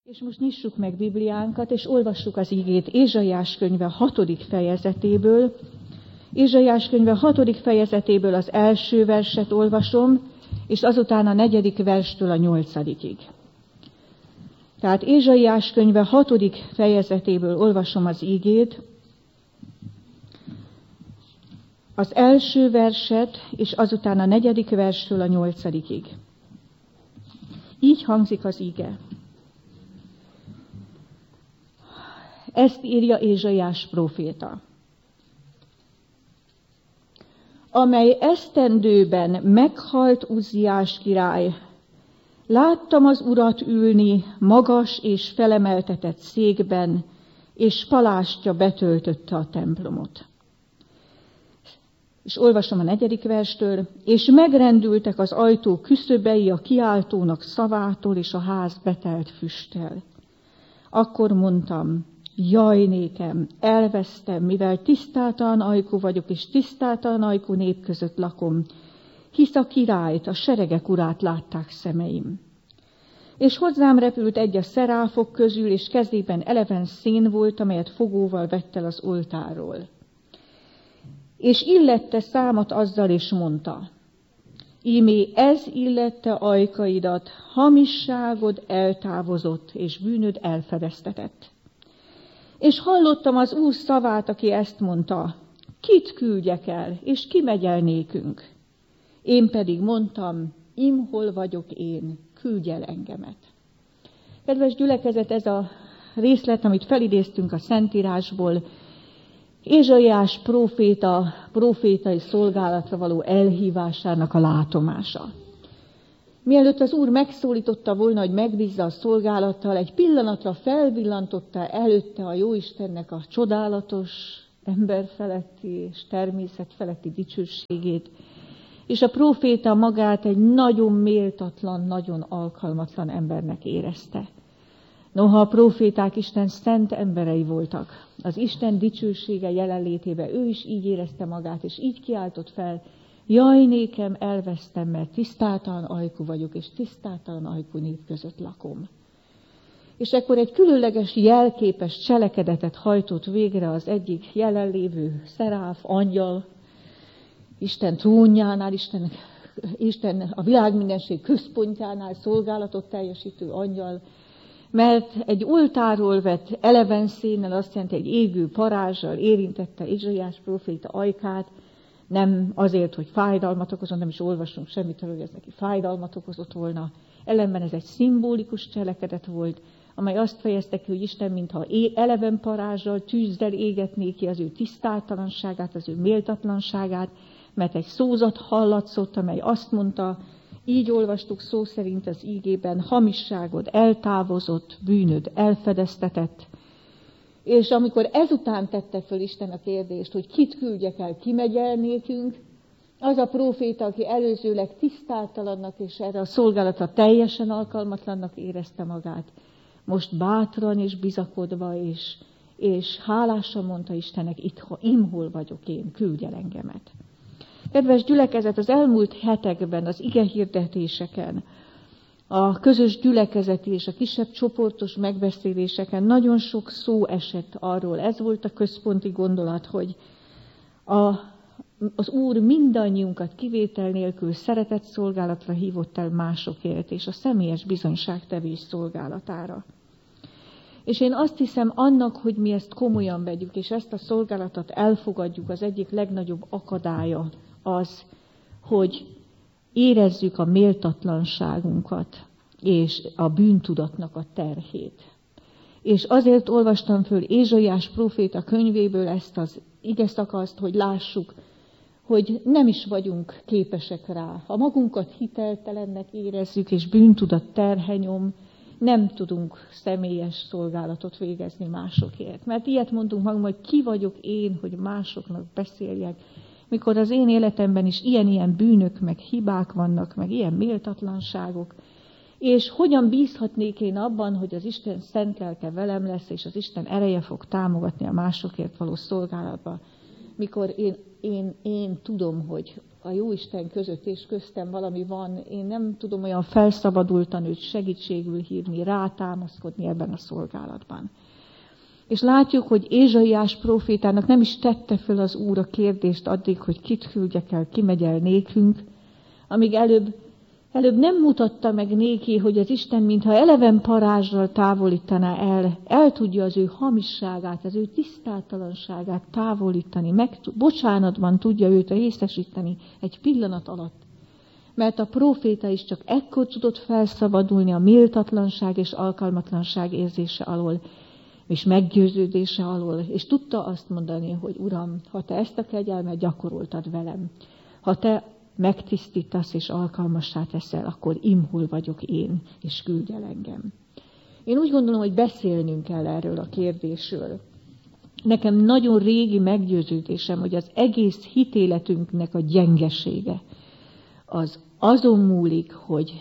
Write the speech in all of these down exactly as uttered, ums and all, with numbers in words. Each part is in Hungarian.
És most nyissuk meg Bibliánkat, és olvassuk az igét Ézsaiás könyve hatodik fejezetéből. Ézsaiás könyve hatodik fejezetéből az első verset olvasom, és azután a negyedik verstől a nyolcadikig. Tehát Ézsaiás könyve hatodik fejezetéből olvasom az igét, az első verset, és azután a negyedik verstől a nyolcadikig. Így hangzik az ige. Ezt írja Ézsaiás próféta. Amely esztendőben meghalt Uzziás király, láttam az Urat ülni magas és felemeltetett székben, és palástja betöltötte a templomot. És olvasom a negyedik verstől, és megrendültek az ajtó küszöbei a kiáltónak szavától, és a ház betelt füsttel. Akkor mondtam, jaj nékem, elvesztem, mivel tisztátalan ajkú vagyok, és tisztátalan ajkú nép között lakom, hisz a királyt, a seregek urát látták szemeim. És hozzám repült egy a szeráfok közül, és kezében eleven szén volt, amelyet fogóval vett el az oltárról. És illette számat azzal, és mondta, ímé ez illette ajkaidat, hamisságod eltávozott, és bűnöd elfedeztetett. És hallottam az Úr szavát, aki ezt mondta, kit küldjek el, és ki megy el nékünk? Én pedig mondtam, im hol vagyok én, küldj el engemet. Kedves gyülekezet, ez a részlet, amit felidéztünk a Szentírásból, Ézsaiás próféta, prófétai szolgálatra való elhívásának a látomása. Mielőtt az Úr megszólította volna, hogy megbízza a szolgálattal, egy pillanatra felvillantotta előtte a Jóistennek a csodálatos, emberfeletti és természetfeletti dicsőségét, és a próféta magát egy nagyon méltatlan, nagyon alkalmatlan embernek érezte. Noha a próféták Isten szent emberei voltak, az Isten dicsősége jelenlétében ő is így érezte magát, és így kiáltott fel, jaj nékem, elvesztem, mert tisztátalan ajkú vagyok, és tisztátalan ajkú nép között lakom. És ekkor egy különleges, jelképes cselekedetet hajtott végre az egyik jelenlévő szeráf, angyal, Isten trónjánál, Isten, Isten a világmindenség központjánál szolgálatot teljesítő angyal, mert egy oltáról vett eleven szénnel, azt jelenti egy égő parázsal érintette Ézsaiás próféta ajkát, nem azért, hogy fájdalmat okozott, nem is olvasunk semmit, hogy ez neki fájdalmat okozott volna. Ellenben ez egy szimbolikus cselekedet volt, amely azt fejezte ki, hogy Isten mintha eleven parázsal, tűzzel égetné ki az ő tisztátalanságát, az ő méltatlanságát, mert egy szózat hallatszott, amely azt mondta, így olvastuk szó szerint az ígében, hamisságod eltávozott, bűnöd elfedeztetett. És amikor ezután tette föl Isten a kérdést, hogy kit küldjek el, ki megy el nékünk, az a próféta, aki előzőleg tisztátalannak és erre a szolgálatra teljesen alkalmatlannak érezte magát, most bátran és bizakodva és, és hálásan mondta Istennek, itt imhol vagyok én, küldj el engemet. Kedves gyülekezet, az elmúlt hetekben, az igehirdetéseken, a közös gyülekezeti és a kisebb csoportos megbeszéléseken nagyon sok szó esett arról. Ez volt a központi gondolat, hogy a, az Úr mindannyiunkat kivétel nélkül szeretett szolgálatra hívott el másokért, és a személyes bizonyságtevés szolgálatára. És én azt hiszem, annak, hogy mi ezt komolyan vegyük, és ezt a szolgálatot elfogadjuk, az egyik legnagyobb akadálya az, hogy érezzük a méltatlanságunkat és a bűntudatnak a terhét. És azért olvastam föl Ézsaiás próféta könyvéből ezt az igeszakaszt, hogy lássuk, hogy nem is vagyunk képesek rá. Ha magunkat hiteltelennek érezzük, és bűntudat terhenyom, nem tudunk személyes szolgálatot végezni másokért. Mert ilyet mondunk magunknak, hogy ki vagyok én, hogy másoknak beszéljek, mikor az én életemben is ilyen-ilyen bűnök, meg hibák vannak, meg ilyen méltatlanságok, és hogyan bízhatnék én abban, hogy az Isten szent lelke velem lesz, és az Isten ereje fog támogatni a másokért való szolgálatba. mikor én, én, én tudom, hogy a Jóisten között és köztem valami van, én nem tudom olyan felszabadultan őt segítségül hívni, rátámaszkodni ebben a szolgálatban. És látjuk, hogy Ézsaiás prófétának nem is tette föl az Úr a kérdést addig, hogy kit küldjek el, ki megy el nékünk, amíg előbb, előbb nem mutatta meg néki, hogy az Isten mintha eleven parázsral távolítaná el, el tudja az ő hamisságát, az ő tisztátalanságát távolítani, meg, bocsánatban tudja őt részesíteni egy pillanat alatt. Mert a próféta is csak ekkor tudott felszabadulni a méltatlanság és alkalmatlanság érzése alól, és meggyőződése alól, és tudta azt mondani, hogy Uram, ha te ezt a kegyelmet gyakoroltad velem, ha te megtisztítasz és alkalmassá teszel, akkor imhol vagyok én, és küldj el engem. Én úgy gondolom, hogy beszélnünk kell erről a kérdésről. Nekem nagyon régi meggyőződésem, hogy az egész hitéletünknek a gyengesége az azon múlik, hogy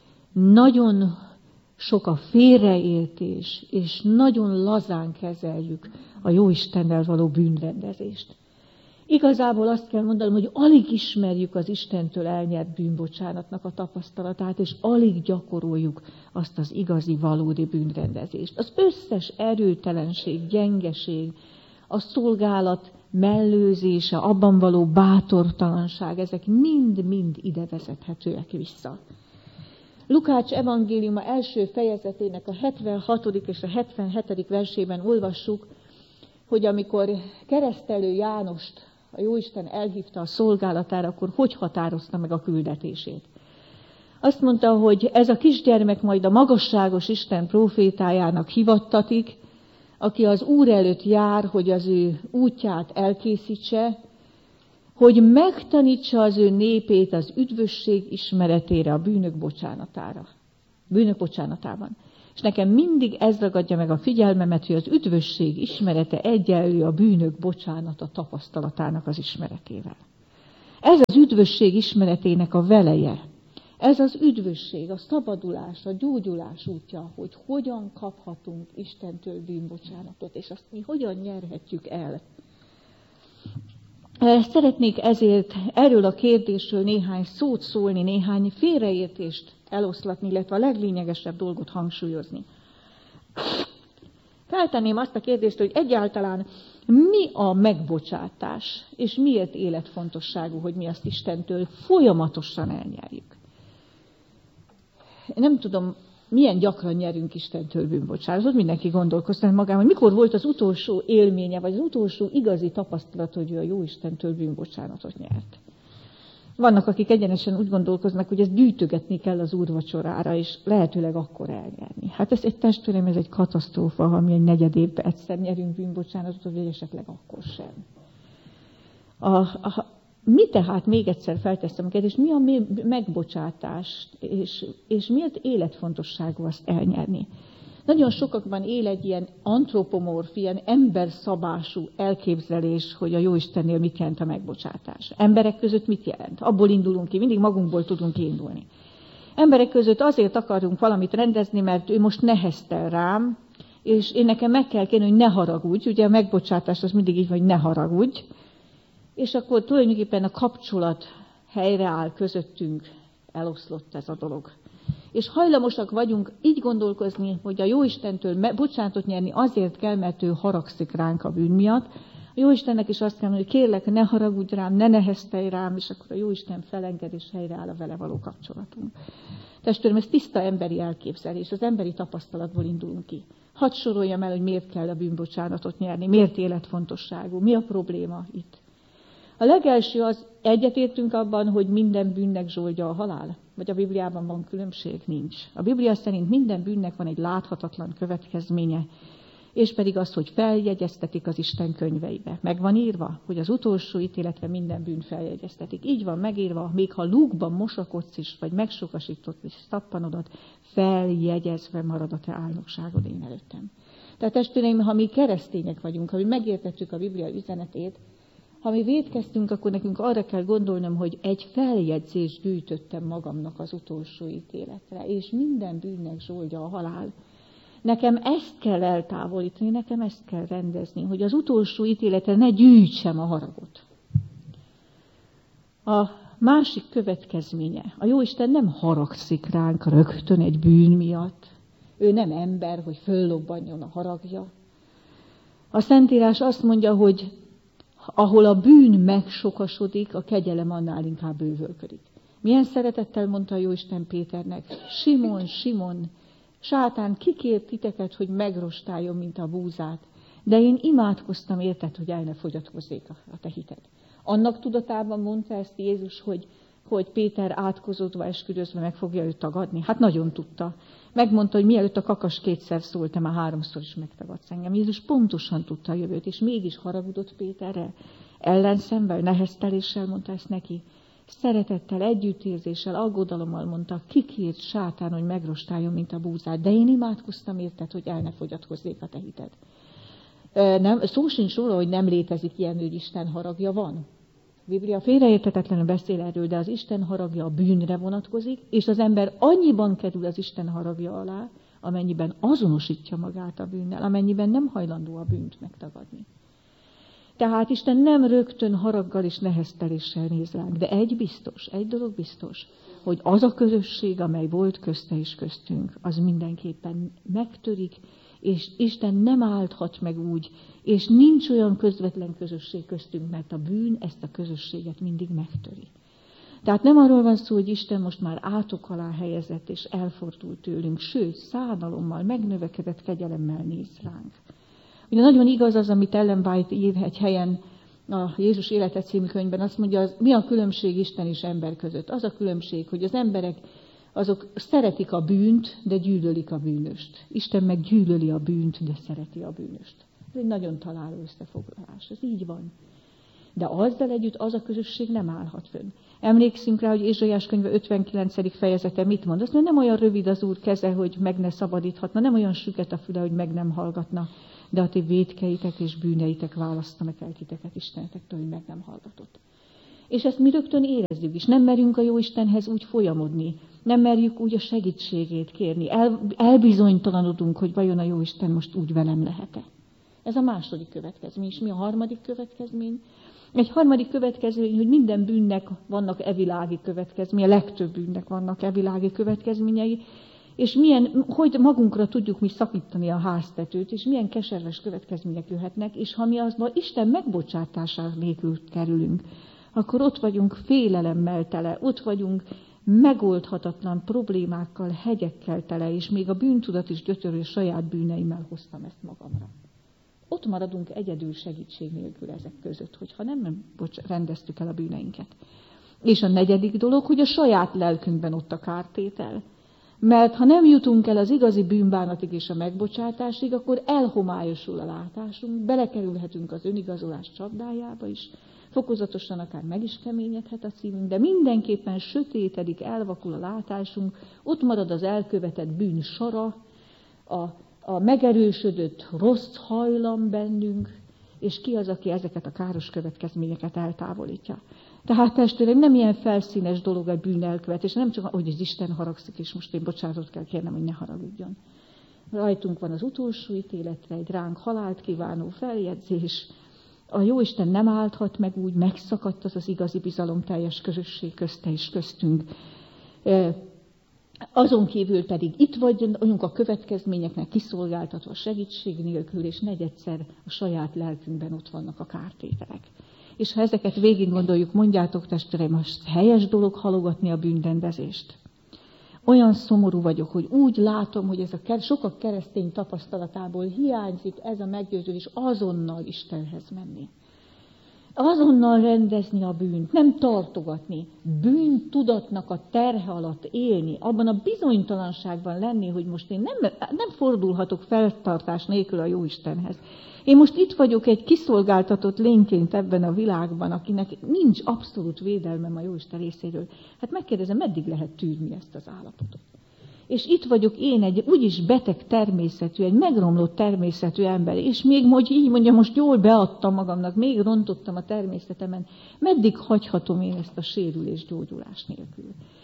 nagyon sok a félreértés, és nagyon lazán kezeljük a Jóistennel való bűnrendezést. Igazából azt kell mondanom, hogy alig ismerjük az Istentől elnyert bűnbocsánatnak a tapasztalatát, és alig gyakoroljuk azt az igazi, valódi bűnrendezést. Az összes erőtelenség, gyengeség, a szolgálat mellőzése, abban való bátortalanság, ezek mind-mind ide vezethetőek vissza. Lukács evangéliuma első fejezetének a hetvenhatodik és a hetvenhetedik versében olvassuk, hogy amikor keresztelő Jánost a Jóisten elhívta a szolgálatára, akkor hogy határozta meg a küldetését. Azt mondta, hogy ez a kisgyermek majd a magasságos Isten prófétájának hivattatik, aki az Úr előtt jár, hogy az ő útját elkészítse, hogy megtanítsa az ő népét az üdvösség ismeretére, a bűnök bocsánatára. Bűnök bocsánatában. És nekem mindig ez ragadja meg a figyelmemet, hogy az üdvösség ismerete egyenlő a bűnök bocsánata tapasztalatának az ismeretével. Ez az üdvösség ismeretének a veleje. Ez az üdvösség, a szabadulás, a gyógyulás útja, hogy hogyan kaphatunk Istentől bűnbocsánatot, és azt mi hogyan nyerhetjük el. Szeretnék ezért erről a kérdésről néhány szót szólni, néhány félreértést eloszlatni, illetve a leglényegesebb dolgot hangsúlyozni. Feltenném azt a kérdést, hogy egyáltalán mi a megbocsátás, és miért életfontosságú, hogy mi azt Istentől folyamatosan elnyerjük. Nem tudom, milyen gyakran nyerünk Istentől bűnbocsánatot, mindenki gondolkoztat magában, hogy mikor volt az utolsó élménye, vagy az utolsó igazi tapasztalat, hogy ő a jó Istentől bűnbocsánatot nyert. Vannak, akik egyenesen úgy gondolkoznak, hogy ezt gyűjtögetni kell az úrvacsorára, és lehetőleg akkor elnyerni. Hát ez egy testvérem, ez egy katasztrófa, ha mi egy negyed évben egyszer nyerünk bűnbocsánatot, vagy esetleg akkor sem. A, a, mi tehát, még egyszer felteszem a kérdést, mi a megbocsátás, és, és miért életfontosságú azt elnyerni? Nagyon sokakban él egy ilyen antropomorf, ilyen emberszabású elképzelés, hogy a Jóistennél mit jelent a megbocsátás. Emberek között mit jelent? Abból indulunk ki, mindig magunkból tudunk indulni. Emberek között azért akarunk valamit rendezni, mert ő most neheztel rám, és én nekem meg kell kérni, hogy ne haragudj. Ugye a megbocsátás az mindig így, hogy ne haragudj. És akkor tulajdonképpen a kapcsolat helyreáll közöttünk, eloszlott ez a dolog. És hajlamosak vagyunk így gondolkozni, hogy a Jóistentől bocsánatot nyerni azért kell, mert ő haragszik ránk a bűn miatt. A Jóistennek is azt kell mondani, hogy kérlek, ne haragudj rám, ne neheztelj rám, és akkor a Jóisten felenged, és helyreáll a vele való kapcsolatunk. Testvérem, ez tiszta emberi elképzelés, az emberi tapasztalatból indulunk ki. Hadd soroljam el, hogy miért kell a bűnbocsánatot nyerni, miért életfontosságú, mi a probléma itt. A legelső az, egyetértünk abban, hogy minden bűnnek zsoldja a halál. Vagy a Bibliában van különbség? Nincs. A Biblia szerint minden bűnnek van egy láthatatlan következménye, és pedig az, hogy feljegyeztetik az Isten könyveibe. Meg van írva, hogy az utolsó ítéletre minden bűn feljegyeztetik. Így van megírva, még ha lúgban mosakodsz is, vagy megsokasított és tappanodat, feljegyezve marad a te álnokságod én előttem. Tehát testvéreim, ha mi keresztények vagyunk, ha mi megértettük a Biblia üzenetét, ha mi vétkeztünk, akkor nekünk arra kell gondolnom, hogy egy feljegyzést gyűjtöttem magamnak az utolsó ítéletre, és minden bűnnek zsoldja a halál. Nekem ezt kell eltávolítani, nekem ezt kell rendezni, hogy az utolsó ítéletre ne gyűjtsem a haragot. A másik következménye, a Jóisten nem haragszik ránk rögtön egy bűn miatt. Ő nem ember, hogy föllobbanjon a haragja. A Szentírás azt mondja, hogy ahol a bűn megsokasodik, a kegyelem annál inkább bővölködik. Milyen szeretettel mondta a Jóisten Péternek: Simon, Simon, sátán kikért titeket, hogy megrostáljon, mint a búzát, de én imádkoztam érted, hogy el ne fogyatkozzék a te hited. Annak tudatában mondta ezt Jézus, hogy, hogy Péter átkozódva, esküdözve meg fogja őt tagadni? Hát nagyon tudta. Megmondta, hogy mielőtt a kakas kétszer szólt, te már háromszor is megtagadsz engem. Jézus pontosan tudta a jövőt, és mégis haragudott Péterre. Ellenszemvel, nehezteléssel mondta ezt neki. Szeretettel, együttérzéssel, aggodalommal mondta, kikért sátán, hogy megrostáljon, mint a búzát, de én imádkoztam érted, hogy el ne fogyatkozzék a te hited. Nem, szó sincs róla, hogy nem létezik ilyen, hogy Isten haragja van. A Biblia félreérthetetlenül beszél erről, de az Isten haragja a bűnre vonatkozik, és az ember annyiban kerül az Isten haragja alá, amennyiben azonosítja magát a bűnnel, amennyiben nem hajlandó a bűnt megtagadni. Tehát Isten nem rögtön haraggal és nehezteléssel néz ránk, de egy biztos, egy dolog biztos, hogy az a közösség, amely volt közte és köztünk, az mindenképpen megtörik, és Isten nem állhat meg úgy, és nincs olyan közvetlen közösség köztünk, mert a bűn ezt a közösséget mindig megtöri. Tehát nem arról van szó, hogy Isten most már átok alá helyezett és elfordult tőlünk, sőt, szánalommal, megnövekedett kegyelemmel néz ránk. Ugye nagyon igaz az, amit Ellen White ír egy helyen a Jézus élete című könyvben, azt mondja, az, mi a különbség Isten és ember között? Az a különbség, hogy az emberek azok szeretik a bűnt, de gyűlölik a bűnöst. Isten meg gyűlöli a bűnt, de szereti a bűnöst. Ez egy nagyon találó összefoglalás, ez így van. De azzal együtt az a közösség nem állhat fönn. Emlékszünk rá, hogy Ézsaiás könyve ötvenkilencedik fejezete mit mond? Azt mondja, nem olyan rövid az Úr keze, hogy meg ne szabadíthatna, nem olyan süket a füle, hogy meg nem hallgatna, de a ti vétkeitek és bűneitek választanak el titeket Istenetektől, hogy meg nem hallgatott. És ezt mi rögtön érezzük is. Nem merünk a Jóistenhez úgy folyamodni, nem merjük úgy a segítségét kérni. El, elbizonytalanodunk, hogy vajon a Jóisten most úgy velem lehet-e. Ez a második következmény. És mi a harmadik következmény? Egy harmadik következmény, hogy minden bűnnek vannak evilági következményei, a legtöbb bűnnek vannak evilági következményei, és milyen, hogy magunkra tudjuk mi szakítani a háztetőt, és milyen keserves következmények jöhetnek, és ha mi azban Isten megbocsátására nélkül kerülünk, akkor ott vagyunk félelemmel tele, ott vagyunk megoldhatatlan problémákkal, hegyekkel tele, és még a bűntudat is gyötörő saját bűneimmel hoztam ezt magamra. Ott maradunk egyedül segítség nélkül ezek között, hogyha nem rendeztük el a bűneinket. És a negyedik dolog, hogy a saját lelkünkben ott a kártétel. Mert ha nem jutunk el az igazi bűnbánatig és a megbocsátásig, akkor elhomályosul a látásunk, belekerülhetünk az önigazolás csapdájába is, fokozatosan akár meg is keményedhet a szívünk, de mindenképpen sötétedik, elvakul a látásunk, ott marad az elkövetett bűn sara, a, a megerősödött rossz hajlam bennünk, és ki az, aki ezeket a káros következményeket eltávolítja. Tehát testvérem, nem ilyen felszínes dolog egy bűn elkövetés, nem csak, hogy az Isten haragszik, és most én bocsánatot kell kérnem, hogy ne haragudjon. Rajtunk van az utolsó ítéletre egy ránk halált kívánó feljegyzés. A Jóisten nem állhat meg úgy, megszakadt az az igazi bizalomteljes közösség közte és köztünk. Azon kívül pedig itt vagyunk a következményeknek kiszolgáltatva segítség nélkül, és negyedszer a saját lelkünkben ott vannak a kártételek. És ha ezeket végig gondoljuk, mondjátok testvéreim, most helyes dolog halogatni a bűnrendezést. Olyan szomorú vagyok, hogy úgy látom, hogy ez a sokak keresztény tapasztalatából hiányzik ez a meggyőződés, azonnal Istenhez menni. Azonnal rendezni a bűnt, nem tartogatni, bűntudatnak a terhe alatt élni, abban a bizonytalanságban lenni, hogy most én nem, nem fordulhatok feltartás nélkül a Jóistenhez. Én most itt vagyok egy kiszolgáltatott lényként ebben a világban, akinek nincs abszolút védelmem a Jóisten részéről. Hát megkérdezem, meddig lehet tűrni ezt az állapotot? És itt vagyok én egy úgyis beteg természetű, egy megromlott természetű ember, és még hogy így mondja, most jól beadtam magamnak, még rontottam a természetemen, meddig hagyhatom én ezt a sérülés gyógyulás nélkül?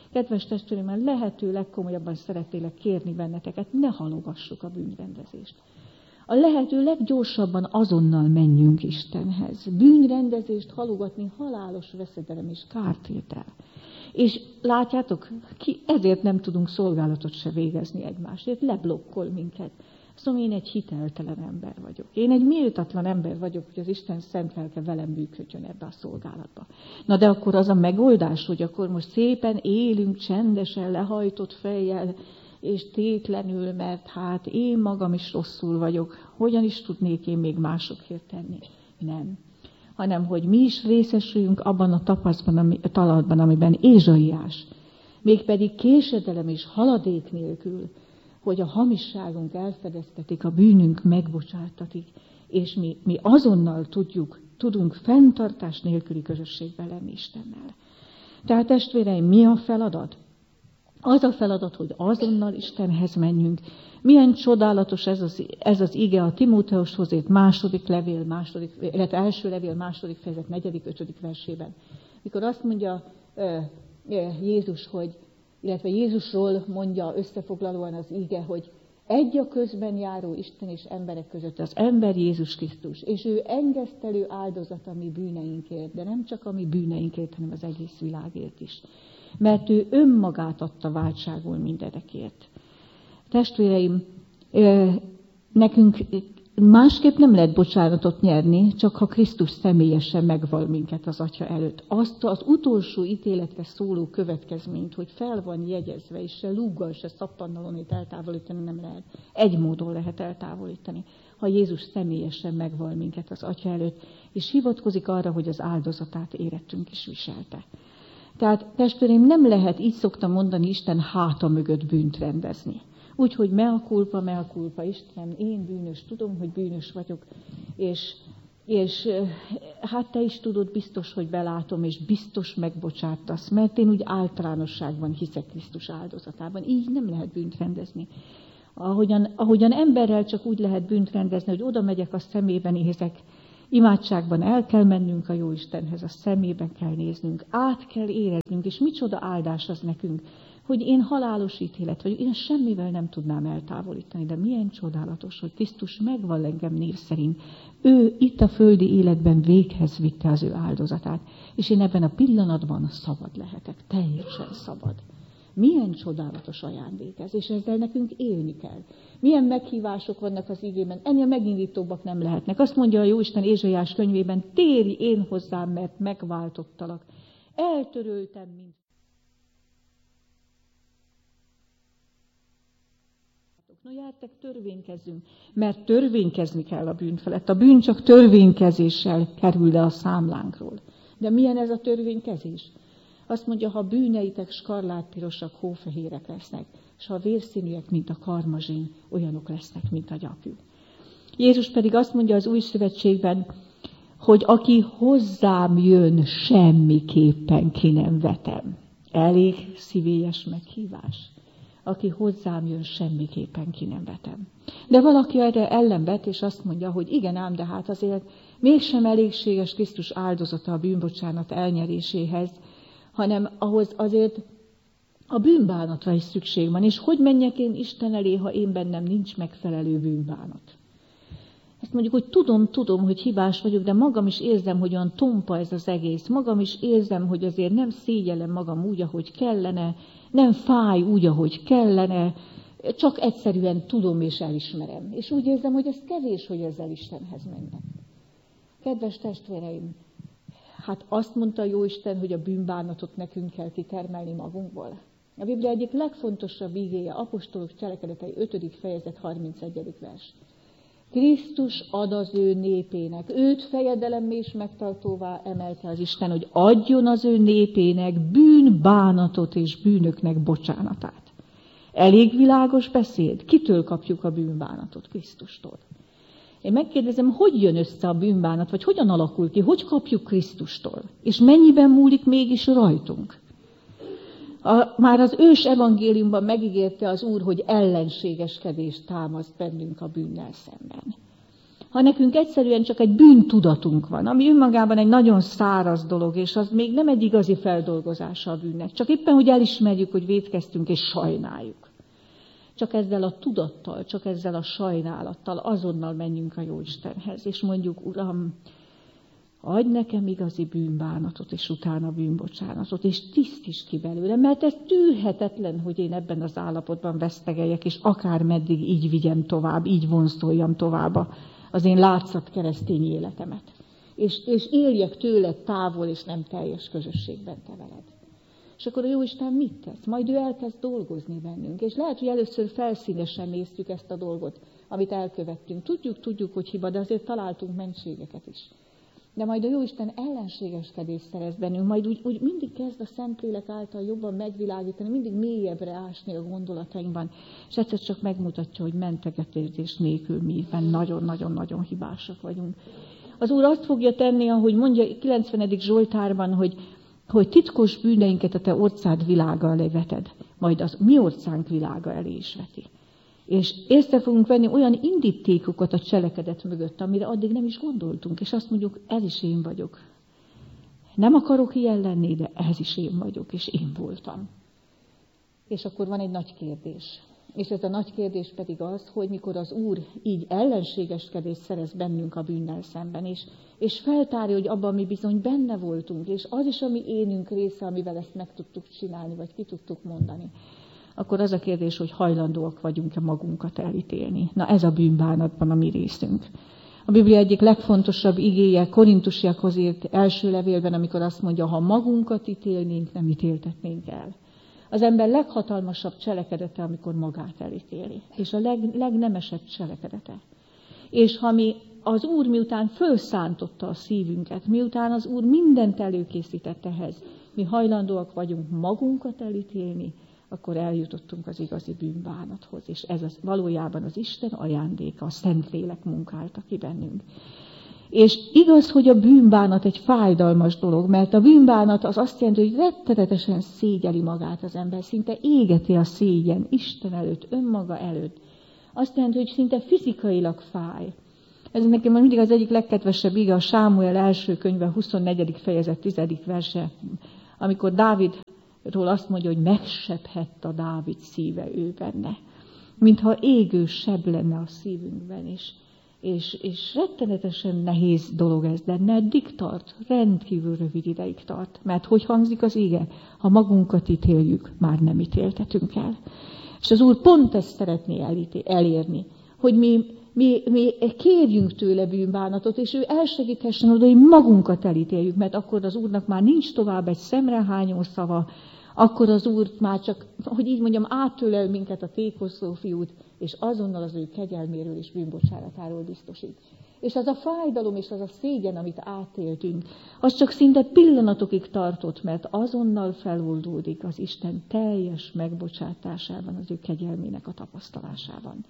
Kedves testvérem, lehető legkomolyabban szeretnélek kérni benneteket, ne halogassuk a bűnrendezést. A lehető leggyorsabban azonnal menjünk Istenhez. Bűnrendezést halogatni halálos veszedelem és kártétel. És látjátok, ki ezért nem tudunk szolgálatot se végezni egymásért, leblokkol minket. Szóval én egy hiteltelen ember vagyok. Én egy méltatlan ember vagyok, hogy az Isten szent lelke velem működjön ebbe a szolgálatba. Na de akkor az a megoldás, hogy akkor most szépen élünk csendesen, lehajtott fejjel, és tétlenül, mert hát én magam is rosszul vagyok. Hogyan is tudnék én még másokért tenni? Nem. Hanem, hogy mi is részesüljünk abban a tapaszban, ami, a talatban, amiben Ézsaiás, mégpedig késedelem és haladék nélkül, hogy a hamisságunk elfedeztetik, a bűnünk megbocsátatik, és mi, mi azonnal tudjuk, tudunk fenntartás nélküli közösségben lenni Istennel. Tehát testvéreim, mi a feladat? Az a feladat, hogy azonnal Istenhez menjünk. Milyen csodálatos ez az, ez az ige a Timóteushoz írt második levél, második, illetve első levél, második fejezet, negyedik, ötödik versében. Mikor azt mondja Jézus, hogy, illetve Jézusról mondja összefoglalóan az ige, hogy egy a közben járó Isten és emberek között az ember Jézus Krisztus, és ő engesztelő áldozat a mi bűneinkért, de nem csak a mi bűneinkért, hanem az egész világért is. Mert ő önmagát adta váltságul mindenekért. Testvéreim, nekünk másképp nem lehet bocsánatot nyerni, csak ha Krisztus személyesen megval minket az Atya előtt. Azt az utolsó ítéletre szóló következményt, hogy fel van jegyezve, és se lúggal, se szappannalonét eltávolítani nem lehet. Egy módon lehet eltávolítani, ha Jézus személyesen megval minket az Atya előtt, és hivatkozik arra, hogy az áldozatát érettünk is viselte. Tehát, testvéreim, nem lehet, így szoktam mondani, Isten háta mögött bűnt rendezni. Úgyhogy mea culpa, mea culpa, Istenem, én bűnös, tudom, hogy bűnös vagyok, és, és hát te is tudod, biztos, hogy belátom, és biztos megbocsátasz, mert én úgy általánosságban hiszek Krisztus áldozatában. Így nem lehet bűnt rendezni. Ahogyan, ahogyan emberrel csak úgy lehet bűnt rendezni, hogy oda megyek, a szemébe nézek, imádságban el kell mennünk a Jóistenhez, a szemébe kell néznünk, át kell éreznünk, és micsoda áldás az nekünk, hogy én halálos ítélet vagyok, én semmivel nem tudnám eltávolítani, de milyen csodálatos, hogy Krisztus megvan engem név szerint. Ő itt a földi életben véghez vitte az ő áldozatát, és én ebben a pillanatban szabad lehetek, teljesen szabad. Milyen csodálatos ajándék ez, és ezzel nekünk élni kell. Milyen meghívások vannak az igében, ennél megindítóbbak nem lehetnek. Azt mondja a Jóisten Ézsaiás könyvében, térj én hozzám, mert megváltottalak. Eltöröltem, mint... No, gyertek, törvénykezzünk, mert törvénykezni kell a bűn felett. A bűn csak törvénykezéssel kerül le a számlánkról. De milyen ez a törvénykezés? Azt mondja, ha bűneitek skarlátpirosak, hófehérek lesznek, és ha vérszínűek, mint a karmazsin, olyanok lesznek, mint a gyapjú. Jézus pedig azt mondja az Új Szövetségben, hogy aki hozzám jön, semmiképpen ki nem vetem. Elég szívélyes meghívás. Aki hozzám jön, semmiképpen ki nem vetem. De valaki erre ellenvet, és azt mondja, hogy igen ám, de hát azért mégsem elégséges Krisztus áldozata a bűnbocsánat elnyeréséhez, hanem ahhoz azért a bűnbánatra is szükség van. És hogy menjek én Isten elé, ha én bennem nincs megfelelő bűnbánat? Ezt mondjuk, hogy tudom, tudom, hogy hibás vagyok, de magam is érzem, hogy olyan tompa ez az egész. Magam is érzem, hogy azért nem szégyellem magam úgy, ahogy kellene, nem fáj úgy, ahogy kellene, csak egyszerűen tudom és elismerem. És úgy érzem, hogy ez kevés, hogy ezzel Istenhez menjek. Kedves testvéreim, hát azt mondta Jóisten, hogy a bűnbánatot nekünk kell kitermelni magunkból. A Biblia egyik legfontosabb igéje, apostolok cselekedetei ötödik fejezet harmincegyedik vers. Krisztus ad az ő népének, őt fejedelemmé és megtartóvá emelte az Isten, hogy adjon az ő népének bűnbánatot és bűnöknek bocsánatát. Elég világos beszéd. Kitől kapjuk a bűnbánatot? Krisztustól. Én megkérdezem, hogy jön össze a bűnbánat, vagy hogyan alakul ki, hogy kapjuk Krisztustól, és mennyiben múlik mégis rajtunk. A, már az ős evangéliumban megígérte az Úr, hogy ellenségeskedést támaszt bennünk a bűnnel szemben. Ha nekünk egyszerűen csak egy bűntudatunk van, ami önmagában egy nagyon száraz dolog, és az még nem egy igazi feldolgozása a bűnnek. Csak éppen, hogy elismerjük, hogy vétkeztünk, és sajnáljuk. Csak ezzel a tudattal, csak ezzel a sajnálattal azonnal menjünk a Jóistenhez, és mondjuk, Uram, adj nekem igazi bűnbánatot, és utána bűnbocsánatot, és tisztíts ki belőle, mert ez tűrhetetlen, hogy én ebben az állapotban vesztegeljek, és akár meddig így vigyem tovább, így vonzoljam tovább az én látszat keresztény életemet. És, és éljek tőled távol, és nem teljes közösségben te veled. És akkor a Jóisten mit tesz? Majd ő elkezd dolgozni bennünk. És lehet, hogy először felszínesen néztük ezt a dolgot, amit elkövettünk. Tudjuk, tudjuk, hogy hiba, de azért találtunk mentségeket is. De majd a Jóisten ellenségeskedést szerez bennünk, majd úgy, úgy mindig kezd a Szentlélek által jobban megvilágítani, mindig mélyebbre ásni a gondolatainkban, és egyszer csak megmutatja, hogy mentegetés nélkül mi nagyon-nagyon-nagyon hibásak vagyunk. Az Úr azt fogja tenni, ahogy mondja kilencvenedik Zsoltárban, hogy, hogy titkos bűneinket a te orcád világa elé veted, majd az mi orcánk világa elé is veti. És észre fogunk venni olyan indítékokat a cselekedet mögött, amire addig nem is gondoltunk, és azt mondjuk, ez is én vagyok. Nem akarok ilyen lenni, de ez is én vagyok, és én voltam. És akkor van egy nagy kérdés. És ez a nagy kérdés pedig az, hogy mikor az Úr így ellenségeskedést szerez bennünk a bűnnel szemben, és, és feltárja, hogy abban mi bizony benne voltunk, és az is a mi énünk része, amivel ezt meg tudtuk csinálni, vagy ki tudtuk mondani, akkor az a kérdés, hogy hajlandóak vagyunk-e magunkat elítélni. Na ez a bűnbánatban a mi részünk. A Biblia egyik legfontosabb igéje Korintusiakhoz írt első levélben, amikor azt mondja, ha magunkat ítélnénk, nem ítéltetnénk el. Az ember leghatalmasabb cselekedete, amikor magát elítéli. És a leg, legnemesebb cselekedete. És ha mi az Úr miután fölszántotta a szívünket, miután az Úr mindent előkészített ehhez, mi hajlandóak vagyunk magunkat elítélni, akkor eljutottunk az igazi bűnbánathoz, és ez az, valójában az Isten ajándéka, a Szentlélek munkálta ki bennünk. És igaz, hogy a bűnbánat egy fájdalmas dolog, mert a bűnbánat az azt jelenti, hogy rettenetesen szégyeli magát az ember, szinte égeti a szégyen Isten előtt, önmaga előtt. Azt jelenti, hogy szinte fizikailag fáj. Ez nekem mindig az egyik legkedvesebb ige, a Sámuel első könyve, huszonnegyedik fejezet, tizedik verse, amikor Dávidról azt mondja, hogy megsebhett a Dávid szíve ő benne. Mintha égő seb lenne a szívünkben is. És, és rettenetesen nehéz dolog ez, de meddig tart? Rendkívül rövid ideig tart. Mert hogy hangzik az ige? Ha magunkat ítéljük, már nem ítéltetünk el. És az Úr pont ezt szeretné elérni, hogy mi, mi, mi kérjünk tőle bűnbánatot, és ő elsegíthessen oda, hogy magunkat elítéljük, mert akkor az Úrnak már nincs tovább egy szemrehányó szava, akkor az Úr már csak, hogy így mondjam, áttölel minket a tékozló fiút, és azonnal az ő kegyelméről és bűnbocsánatáról biztosít. És az a fájdalom és az a szégyen, amit átéltünk, az csak szinte pillanatokig tartott, mert azonnal feloldódik az Isten teljes megbocsátásában, az ő kegyelmének a tapasztalásában.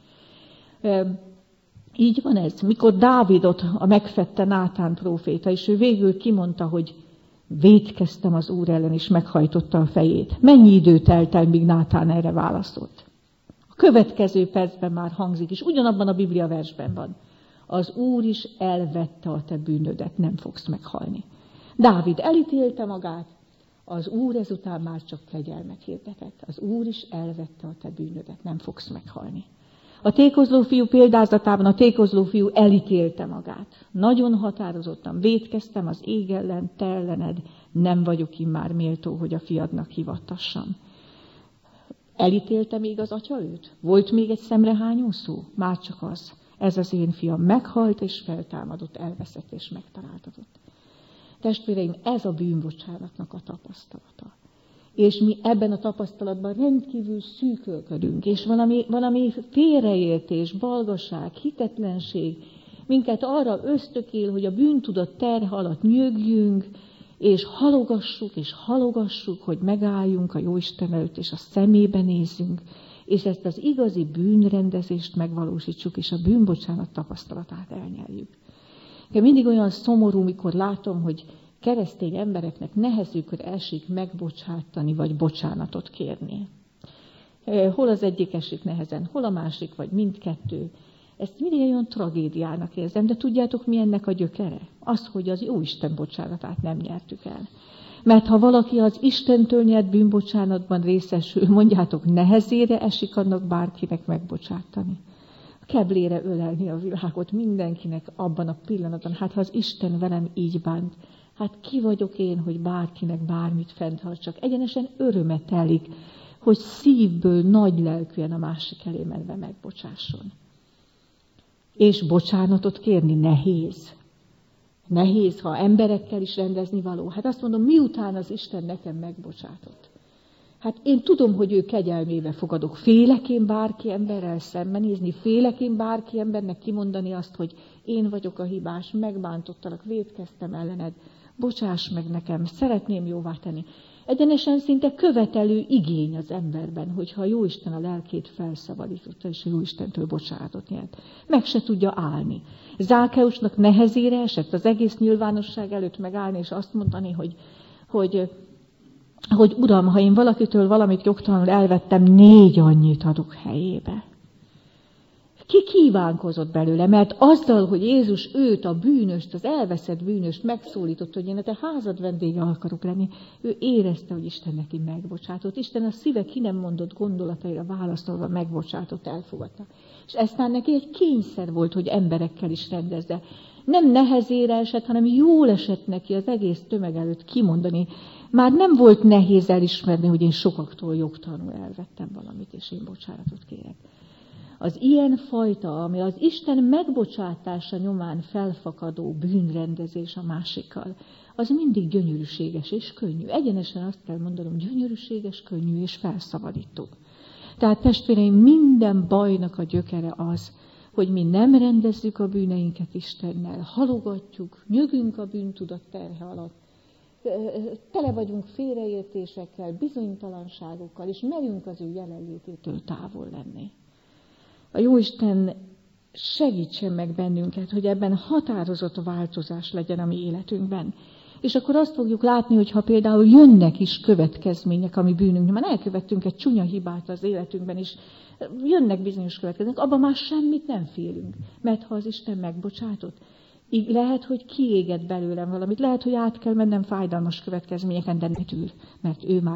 E, így van ez. Mikor Dávidot a megfette Nátán próféta, és ő végül kimondta, hogy vétkeztem az Úr ellen, és meghajtotta a fejét. Mennyi idő telt el, míg Nátán erre válaszolt? A következő percben már hangzik, és ugyanabban a Biblia versben van. Az Úr is elvette a te bűnödet, nem fogsz meghalni. Dávid elítélte magát, az Úr ezután már csak kegyelmet hirdetett. Az Úr is elvette a te bűnödet, nem fogsz meghalni. A tékozló fiú példázatában a tékozló fiú elítélte magát. Nagyon határozottan vétkeztem az ég ellen, te ellened, nem vagyok immár méltó, hogy a fiadnak hivattassam. Elítélte még az atya őt? Volt még egy szemrehányó szó? Már csak az. Ez az én fiam meghalt és feltámadott, elveszett és megtaláltatott. Testvéreim, ez a bűnbocsánatnak a tapasztalata. És mi ebben a tapasztalatban rendkívül szűkölködünk, és valami, valami félreértés, balgaság, hitetlenség minket arra ösztökél, hogy a bűntudat terhe alatt nyögjünk, és halogassuk, és halogassuk, hogy megálljunk a Jóisten előtt, és a szemébe nézzünk, és ezt az igazi bűnrendezést megvalósítsuk, és a bűnbocsánat tapasztalatát elnyeljük. Én mindig olyan szomorú, mikor látom, hogy keresztény embereknek nehezükre esik megbocsátani, vagy bocsánatot kérni. Hol az egyik esik nehezen, hol a másik, vagy mindkettő. Ezt mindig olyan tragédiának érzem, de tudjátok, mi ennek a gyökere? Az, hogy az Jóisten bocsánatát nem nyertük el. Mert ha valaki az Istentől nyert bűnbocsánatban részesül, mondjátok, nehezére esik annak bárkinek megbocsátani. A keblére ölelni a világot mindenkinek abban a pillanatban. Hát ha az Isten velem így bánt, hát ki vagyok én, hogy bárkinek bármit fenntartsak. Egyenesen öröme telik, hogy szívből nagy lelkűen a másik elé menve megbocsásson. És bocsánatot kérni nehéz. Nehéz, ha emberekkel is rendezni való. Hát azt mondom, miután az Isten nekem megbocsátott. Hát én tudom, hogy ő kegyelmébe fogadok. Félek én bárki emberrel szembenézni, félek én bárki embernek kimondani azt, hogy én vagyok a hibás, megbántottalak, vétkeztem ellened, bocsáss meg nekem, szeretném jóvá tenni. Egyenesen szinte követelő igény az emberben, hogyha a Jóisten a lelkét felszabadította, és a Jóistentől bocsánatot nyert. Meg se tudja állni. Zákeusnak nehezére esett az egész nyilvánosság előtt megállni, és azt mondani, hogy, hogy, hogy Uram, ha én valakitől valamit jogtalanul elvettem, négy annyit adok helyébe. Ki kívánkozott belőle, mert azzal, hogy Jézus őt, a bűnöst, az elveszett bűnöst megszólított, hogy én a te házad vendége akarok lenni, ő érezte, hogy Isten neki megbocsátott. Isten a szíve ki nem mondott gondolataira válaszolva megbocsátott, elfogadta. És eztán neki egy kényszer volt, hogy emberekkel is rendezze. Nem nehezére esett, hanem jól esett neki az egész tömeg előtt kimondani. Már nem volt nehéz elismerni, hogy én sokaktól jogtalanul elvettem valamit, és én bocsánatot kérek. Az ilyen fajta, ami az Isten megbocsátása nyomán felfakadó bűnrendezés a másikkal, az mindig gyönyörűséges és könnyű. Egyenesen azt kell mondanom, gyönyörűséges, könnyű és felszabadító. Tehát testvéreim, minden bajnak a gyökere az, hogy mi nem rendezzük a bűneinket Istennel, halogatjuk, nyögünk a bűntudat terhe alatt, tele vagyunk félreértésekkel, bizonytalanságokkal, és merünk az ő jelenlététől távol lenni. A Jóisten segítsen meg bennünket, hogy ebben határozott változás legyen a mi életünkben. És akkor azt fogjuk látni, hogy ha például jönnek is következmények a mi bűnünknek, már elkövettünk egy csúnya hibát az életünkben, és jönnek bizonyos következmények, abban már semmit nem félünk. Mert ha az Isten megbocsátott, így lehet, hogy kiégett belőlem valamit, lehet, hogy át kell mennem fájdalmas következményeken, de ne tűr, mert ő már